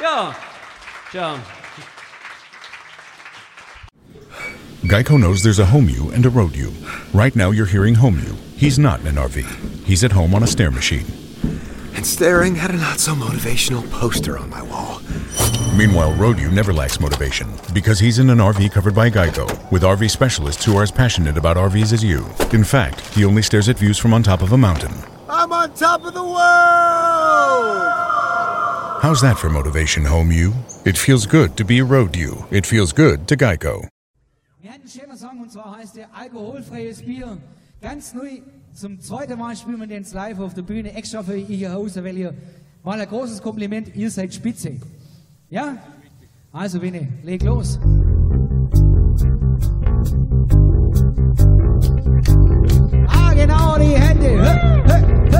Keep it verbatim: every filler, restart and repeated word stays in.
Ja, tja. Geico knows there's a home you and a road you. Right now you're hearing home you. He's not in an R V. He's at home on a stair machine. And staring at a not-so-motivational poster on my wall. Meanwhile, road you never lacks motivation because he's in an R V covered by Geico with R V specialists who are as passionate about R Vs as you. In fact, he only stares at views from on top of a mountain. I'm on top of the world! How's that for motivation, home you? It feels good to be a road you. It feels good to Geico. Wir hatten einen schönen Song und zwar heißt der Alkoholfreies Bier. Ganz neu, zum zweiten Mal spielen wir den live auf der Bühne, extra für ihr Hause, weil ihr mal ein großes Kompliment, ihr seid spitze. Ja? Also Winnie, leg los. Ah genau, die Hände. Hö, hö, hö.